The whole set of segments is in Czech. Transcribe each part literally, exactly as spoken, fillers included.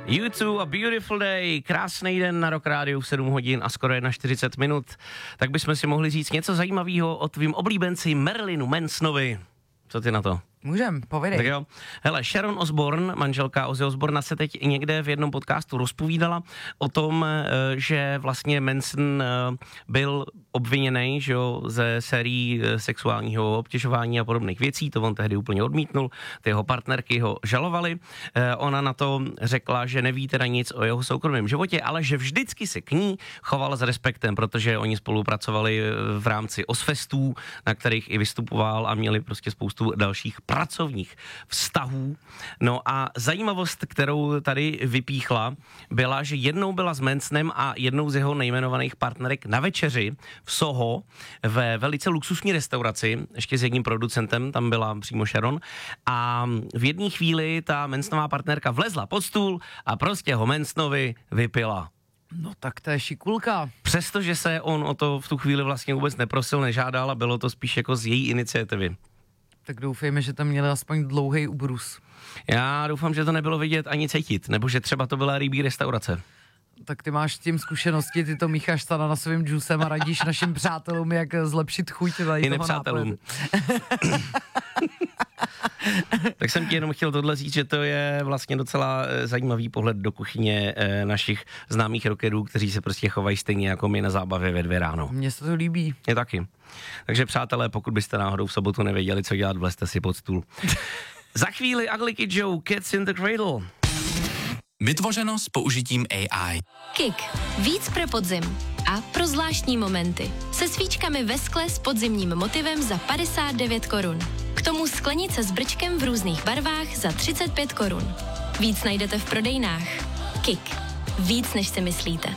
U dva a Beautiful Day, krásný den na Rock Rádiu v sedm hodin a skoro čtyřicet jedna minut. Tak bychom si mohli říct něco zajímavého o tvým oblíbenci Marilynu Mansonovi. Co ty na to? Můžem, povědej. Tak jo. Hele, Sharon Osbourne, manželka Ozzy Osbourna, se teď někde v jednom podcastu rozpovídala o tom, že vlastně Manson byl obviněný, že jo, ze sérií sexuálního obtěžování a podobných věcí, to on tehdy úplně odmítnul, ty jeho partnerky ho žalovali. Ona na to řekla, že neví teda nic o jeho soukromém životě, ale že vždycky se k ní chovala s respektem, protože oni spolupracovali v rámci Ozfestů, na kterých i vystupoval a měli prostě spoustu dalších pracovních vztahů. No a zajímavost, kterou tady vypíchla, byla, že jednou byla s Mansonem a jednou z jeho nejmenovaných partnerek na večeři v Soho ve velice luxusní restauraci, ještě s jedním producentem, tam byla přímo Sharon, a v jedné chvíli ta Mansonová partnerka vlezla pod stůl a prostě ho Mansonovi vypila. No tak to je šikulka. Přestože se on o to v tu chvíli vlastně vůbec neprosil, nežádal a bylo to spíš jako z její iniciativy. Tak doufejme, že tam měli aspoň dlouhý ubrus. Já doufám, že to nebylo vidět ani cítit, nebo že třeba to byla rybí restaurace. Tak ty máš s tím zkušenosti, ty to mícháš stále na svým džusem a radíš našim přátelům, jak zlepšit chuť tady i toho nepřátelům. Tak jsem ti jenom chtěl tohle říct, že to je vlastně docela zajímavý pohled do kuchyně našich známých rockerů, kteří se prostě chovají stejně jako my na zábavě ve dvě ráno. Mně se to líbí. Je taky. Takže přátelé, pokud byste náhodou v sobotu nevěděli, co dělat, vlezte si pod stůl. Za chvíli Ugly Kid Joe, Cats in the Cradle. Vytvořeno s použitím A I. Kik. Víc pro podzim. A pro zvláštní momenty. Se svíčkami ve skle s podzimním motivem za padesát devět korun. K tomu sklenice s brčkem v různých barvách za třicet pět korun. Víc najdete v prodejnách. Kik. Víc, než si myslíte.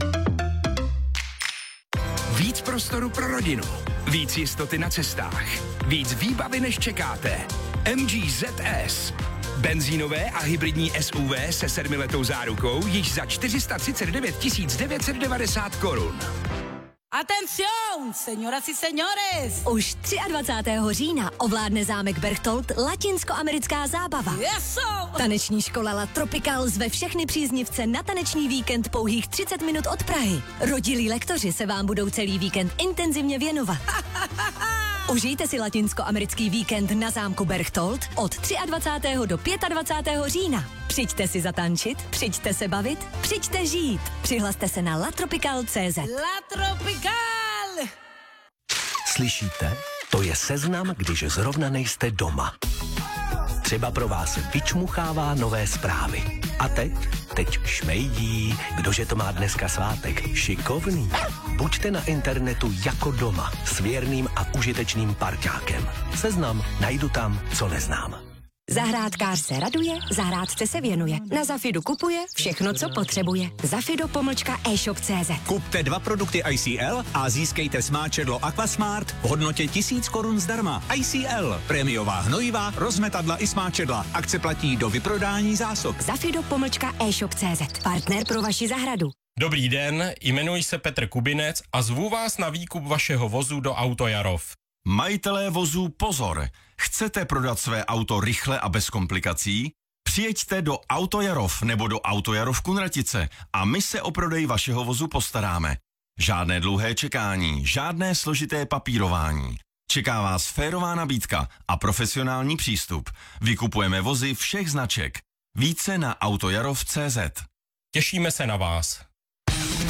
Víc prostoru pro rodinu. Víc jistoty na cestách. Víc výbavy, než čekáte. M G Z S. Benzínové a hybridní S U V se sedmiletou zárukou již za čtyři sta třicet devět tisíc devět set devadesát korun. Atención, señoras y señores! Už dvacátého třetího října ovládne zámek Berchtold latinskoamerická zábava. Eso! Taneční škola La Tropical zve všechny příznivce na taneční víkend pouhých třicet minut od Prahy. Rodilí lektoři se vám budou celý víkend intenzivně věnovat. Užijte si latinskoamerický víkend na zámku Berchtold od dvacátého třetího do dvacátého pátého října. Přijďte si zatančit, přijďte se bavit, přijďte žít. Přihlaste se na latropical tečka cé zet. La Tropical! Slyšíte? To je seznam, když zrovna nejste doma. Třeba pro vás vyčmuchává nové zprávy. A teď? Teď šmejdí. Kdože to má dneska svátek? Šikovný. Buďte na internetu jako doma s věrným a užitečným parťákem. Seznam najdu tam, co neznám. Zahrádkář se raduje, zahrádce se věnuje. Na Zafidu kupuje všechno, co potřebuje. Zafido pomlčka e-shop tečka cé zet. Kupte dva produkty I C L a získejte smáčedlo Aquasmart v hodnotě tisíc korun zdarma. I C L, prémiová hnojivá, rozmetadla i smáčedla. Akce platí do vyprodání zásob. Zafido pomlčka e-shop tečka cé zet. Partner pro vaši zahradu. Dobrý den, jmenuji se Petr Kubinec a zvu vás na výkup vašeho vozu do Auto Jarov. Majitelé vozů pozor! Chcete prodat své auto rychle a bez komplikací? Přijeďte do Auto Jarov nebo do Auto Jarov Kunratice a my se o prodej vašeho vozu postaráme. Žádné dlouhé čekání, žádné složité papírování. Čeká vás férová nabídka a profesionální přístup. Vykupujeme vozy všech značek. Více na autojarov tečka cé zet. Těšíme se na vás.